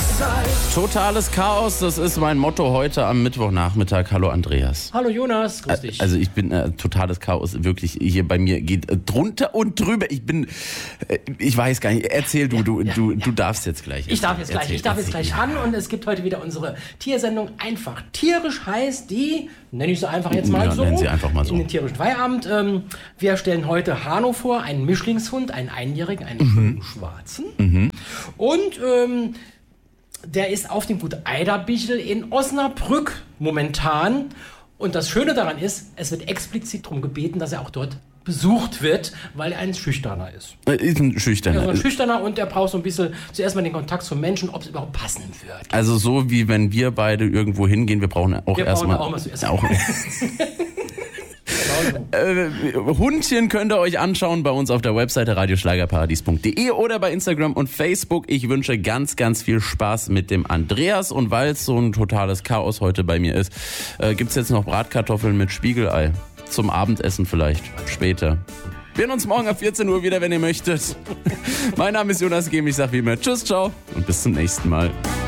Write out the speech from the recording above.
Totales Chaos, das ist mein Motto heute am Mittwochnachmittag. Hallo Andreas. Hallo Jonas, grüß dich. Also ich bin totales Chaos, wirklich hier bei mir geht drunter und drüber. Ich weiß gar nicht, erzähl du darfst jetzt gleich. Ich darf jetzt gleich ran und es gibt heute wieder unsere Tiersendung Einfach Tierisch heißt die, nenne ich sie einfach jetzt mal so. Nennen Sie einfach mal so. In den tierischen Feierabend. Wir stellen heute Hano vor, einen Mischlingshund, einen Einjährigen, einen schönen Schwarzen. Und der ist auf dem Gut Eiderbichel in Osnabrück momentan. Und das Schöne daran ist, es wird explizit darum gebeten, dass er auch dort besucht wird, weil er ein Schüchterner ist. Ist ein Schüchterner. Also ein Schüchterner und der braucht so ein bisschen zuerst mal den Kontakt zum Menschen, ob es überhaupt passen wird. Also so wie wenn wir beide irgendwo hingehen, wir brauchen auch erstmal... Hundchen könnt ihr euch anschauen bei uns auf der Webseite radioschlagerparadies.de oder bei Instagram und Facebook. Ich wünsche ganz, ganz viel Spaß mit dem Andreas und weil es so ein totales Chaos heute bei mir ist, gibt's jetzt noch Bratkartoffeln mit Spiegelei. Zum Abendessen vielleicht, später. Wir sehen uns morgen ab 14 Uhr wieder, wenn ihr möchtet. Mein Name ist Jonas Gehm, ich sag wie immer Tschüss, ciao und bis zum nächsten Mal.